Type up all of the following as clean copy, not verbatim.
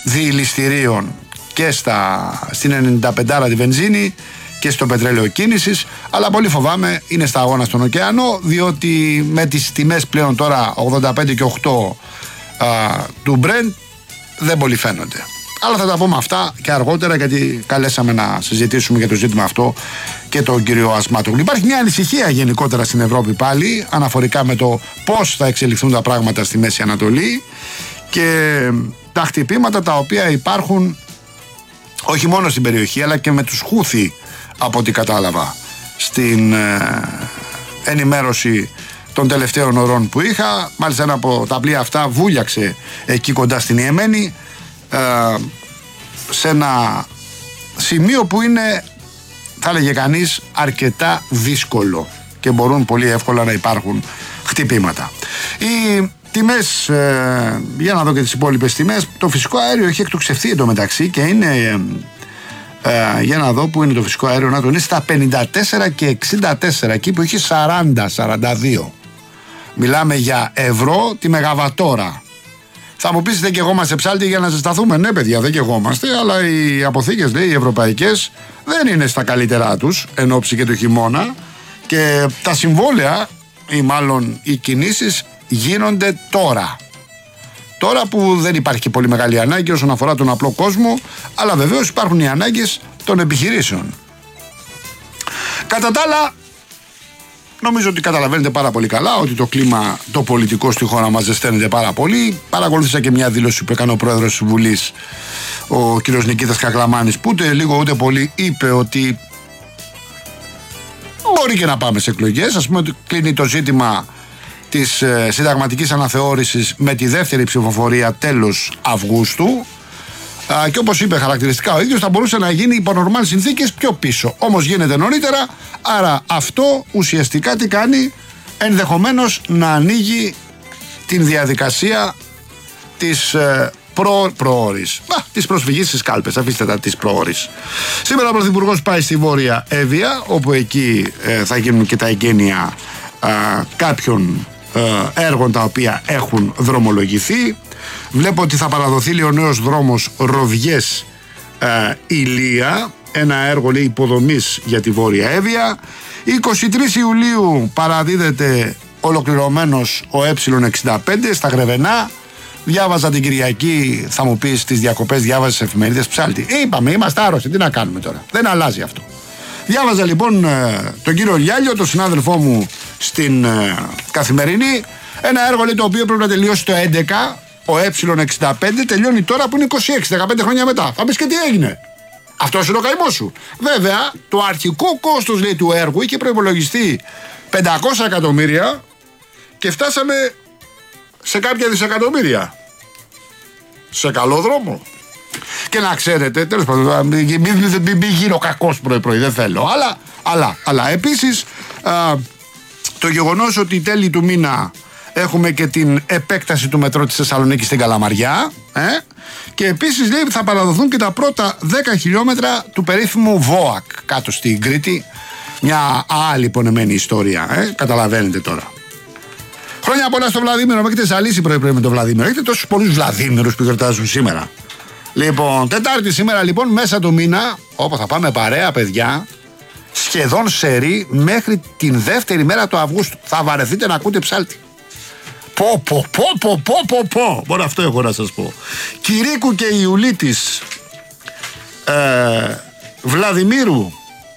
διηληστηρίων και στην 95 τη βενζίνη και στο πετρέλαιο κίνησης, αλλά πολύ φοβάμαι είναι στα αγώνα στον ωκεανό, διότι με τις τιμές πλέον τώρα 85 και 8 του Brent δεν πολύ φαίνονται. Αλλά θα τα πούμε αυτά και αργότερα, γιατί καλέσαμε να συζητήσουμε για το ζήτημα αυτό και τον κύριο Ασμάτογλου. Υπάρχει μια ανησυχία γενικότερα στην Ευρώπη πάλι αναφορικά με το πώς θα εξελιχθούν τα πράγματα στη Μέση Ανατολή και τα χτυπήματα τα οποία υπάρχουν όχι μόνο στην περιοχή αλλά και με τους Χούθι, από ό,τι κατάλαβα στην ενημέρωση των τελευταίων ωρών που είχα. Μάλιστα ένα από τα πλοία αυτά βούλιαξε εκεί κοντά στην Ιεμένη, σε ένα σημείο που είναι, θα έλεγε κανείς, αρκετά δύσκολο και μπορούν πολύ εύκολα να υπάρχουν χτυπήματα. Οι τιμές, για να δω και τις υπόλοιπες τιμές, το φυσικό αέριο έχει εκτοξευθεί εντωμεταξύ και είναι, για να δω που είναι το φυσικό αέριο, να το είναι στα 54 και 64, εκεί που έχει 40-42. Μιλάμε για ευρώ τη μεγαβατόρα. Θα μου πεις, δεν καιγόμαστε ψάλτη για να ζεσταθούμε? Ναι παιδιά, δεν καιγόμαστε, αλλά οι αποθήκες, λέει, οι ευρωπαϊκές δεν είναι στα καλύτερά τους εν ώψη και του χειμώνα και τα συμβόλαια ή μάλλον οι κινήσεις γίνονται τώρα. Τώρα που δεν υπάρχει και πολύ μεγάλη ανάγκη όσον αφορά τον απλό κόσμο, αλλά βεβαίως υπάρχουν οι ανάγκες των επιχειρήσεων. Κατά τα άλλα, νομίζω ότι καταλαβαίνετε πάρα πολύ καλά ότι το κλίμα το πολιτικό στη χώρα μας ζεσταίνεται πάρα πολύ. Παρακολούθησα και μια δήλωση που έκανε ο πρόεδρος της Βουλής, ο κ. Νικήτας Κακλαμάνης, που ούτε λίγο ούτε πολύ είπε ότι μπορεί και να πάμε σε εκλογές. Ας πούμε ότι κλείνει το ζήτημα της συνταγματικής αναθεώρησης με τη δεύτερη ψηφοφορία τέλος Αυγούστου. Και όπως είπε χαρακτηριστικά ο ίδιος, θα μπορούσε να γίνει υπό νορμάλ συνθήκες πιο πίσω. Όμως γίνεται νωρίτερα, άρα αυτό ουσιαστικά τι κάνει? Ενδεχομένως να ανοίγει την διαδικασία της προώρης. Της προσφυγής στις κάλπες, αφήστε τα της προώρης. Σήμερα ο Πρωθυπουργός πάει στη Βόρεια Εύβοια, όπου εκεί θα γίνουν και τα εγγένεια κάποιων έργων τα οποία έχουν δρομολογηθεί. Βλέπω ότι θα παραδοθεί, λέει, ο νέος δρόμος Ροδιές Ηλία, ένα έργο, λέει, υποδομής για τη Βόρεια Εύβοια. 23 Ιουλίου παραδίδεται ολοκληρωμένος ο Ε65 στα Γρεβενά. Διάβαζα την Κυριακή, θα μου πεις, τις διακοπές διάβαζες εφημερίδες ψάλτη? Είπαμε, είμαστε άρρωστοι, τι να κάνουμε τώρα, δεν αλλάζει αυτό. Διάβαζα λοιπόν τον κύριο Λιάλιο, τον συνάδελφό μου στην Καθημερινή, ένα έργο, λέει, το οποίο πρέπει να τελειώσει το 11. Ο Ε65 τελειώνει τώρα που είναι 26, 15 χρόνια μετά. Θα πεις, και τι έγινε? Αυτός είναι ο καημός σου. Βέβαια, το αρχικό κόστος, λέει, του έργου είχε προϋπολογιστεί 500 εκατομμύρια και φτάσαμε σε κάποια δισεκατομμύρια. Σε καλό δρόμο. Και να ξέρετε, τέλος πάντων, μην γίνω κακός πρωί-πρωί, δεν θέλω. Αλλά επίσης, το γεγονός ότι τέλη του μήνα έχουμε και την επέκταση του μετρό της Θεσσαλονίκης στην Καλαμαριά, και επίσης, λέει, θα παραδοθούν και τα πρώτα 10 χιλιόμετρα του περίφημου ΒΟΑΚ κάτω στην Κρήτη. Μια άλλη πονεμένη ιστορία, καταλαβαίνετε τώρα. Χρόνια πολλά στο Βλαδίμηρο. Με έχετε ζαλίσει πρωί-πρωί με τον Βλαδίμηρο. Έχετε τόσους πολλούς Βλαδίμηρους που γιορτάζουν σήμερα. Λοιπόν, Τετάρτη σήμερα, λοιπόν, μέσα του μήνα, όπου θα πάμε παρέα, παιδιά, σχεδόν σερί μέχρι την δεύτερη μέρα του Αυγούστου. Θα βαρεθείτε να ακούτε ψάλτη. Μόνο αυτό έχω να σας πω. Κυρίκου και Ιουλίτης Βλαδιμήρου.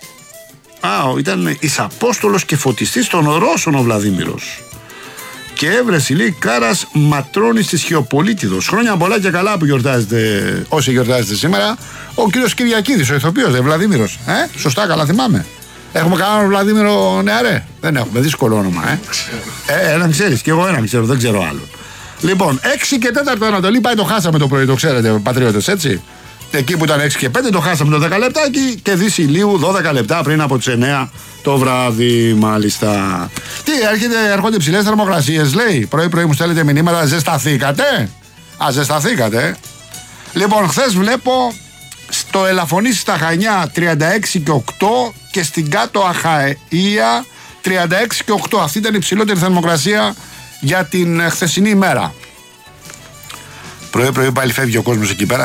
Ήταν εις Απόστολος και φωτιστής των Ρώσων ο Βλαδίμηρος. Και έβρεση, λέει, Κάρας Ματρώνης της Χιοπολίτιδος. Χρόνια πολλά και καλά που γιορτάζετε, όσοι γιορτάζετε σήμερα. Ο κύριος Κυριακίδης, ο ηθοποιός, Βλαδίμηρος. Σωστά, καλά θυμάμαι. Έχουμε κανέναν Βλαδίμηρο νεαρέ? Δεν έχουμε, δύσκολο όνομα. Έναν ξέρεις, και εγώ έναν ξέρω, δεν ξέρω άλλον. Λοιπόν, 6 και 4 Ανατολή πάει, το χάσαμε το πρωί, το ξέρετε, πατριώτες, έτσι. Εκεί που ήταν 6 και 5 το χάσαμε το 10 λεπτάκι και Δύση Ηλίου 12 λεπτά πριν από τις 9 το βράδυ, μάλιστα. Τι, έρχονται ψηλές θερμοκρασίες, λέει. Πρωί-πρωί μου στέλνετε μηνύματα, ζεσταθήκατε? Ζεσταθήκατε. Λοιπόν, χθες βλέπω στο Ελαφωνήσι στα Χανιά 36 και 8 και στην Κάτω Αχαΐα 36 και 8. Αυτή ήταν η υψηλότερη θερμοκρασία για την χθεσινή ημέρα. Πρωί-πρωί πάλι φεύγει ο κόσμος εκεί πέρα.